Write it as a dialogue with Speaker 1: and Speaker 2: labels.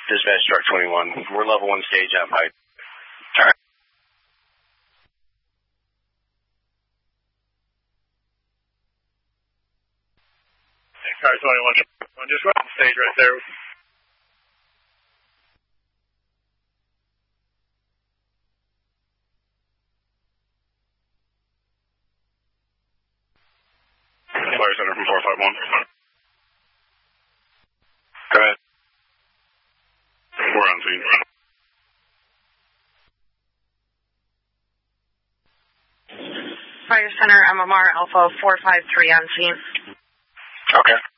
Speaker 1: Dispatch Truck 21. We're level 1 stage on pipe. Alright.
Speaker 2: Car 21, just run stage right there. Fire Center from 451.
Speaker 1: Go ahead.
Speaker 2: We're on scene.
Speaker 3: Fire Center, MMR Alpha 453 on scene.
Speaker 1: Okay.